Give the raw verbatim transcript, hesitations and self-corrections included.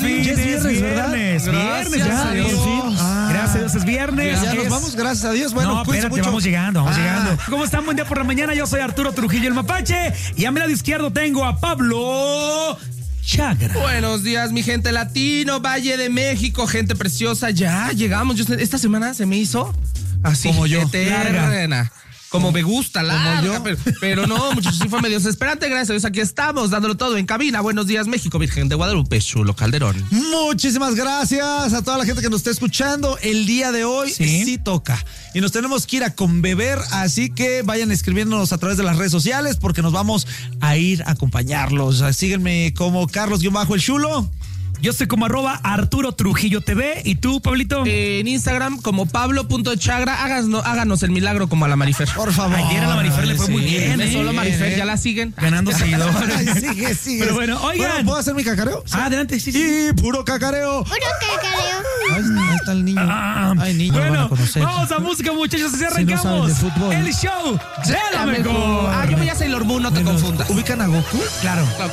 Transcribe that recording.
fin, ya es es viernes, ¿verdad? viernes, Gracias viernes, ya, a Dios. por fin. Ah. Gracias a Dios, es viernes. Ya es... nos vamos, gracias a Dios. Bueno, no, cuídense espérate, mucho. vamos llegando, vamos Ah. llegando. ¿Cómo están? Buen día por la mañana. Yo soy Arturo Trujillo, el Mapache. Y a mi lado izquierdo tengo a Pablo Chagra. Buenos días, mi gente latino, Valle de México, gente preciosa. Ya llegamos. Yo, esta semana se me hizo así Como yo, eterna. Como me gusta, larga, yo. pero, pero no, muchachos, sí fue medio desesperante. Gracias a Dios, aquí estamos, dándolo todo en cabina. Buenos días, México, Virgen de Guadalupe, Chulo Calderón. Muchísimas gracias a toda la gente que nos está escuchando. El día de hoy sí, sí toca. Y nos tenemos que ir a conbeber, así que vayan escribiéndonos a través de las redes sociales porque nos vamos a ir a acompañarlos. Síguenme como Carlos-el Chulo. Yo soy como arroba Arturo Trujillo T V. ¿Y tú, Pablito? Eh, en Instagram como Pablo.chagra. Háganos, háganos el milagro como a la Marifer. Por favor. Ayer a la Marifer le fue sí, muy bien. De ¿eh? solo Marifer, ya la siguen. Ganando seguidores. Ay, sigue, sigue. Pero bueno, oigan. Bueno, ¿puedo hacer mi cacareo? Sí. Ah, adelante, sí, sí. Y puro cacareo. Puro cacareo. Ay, ahí está el niño. Ah, Ay, niño, lo van bueno, a conocer. vamos a música, muchachos, así Si no arrancamos. saben de fútbol. El show de la mejor. Ah, yo veía Sailor Moon, no te confundas. ¿Ubican a Goku? Claro. Claro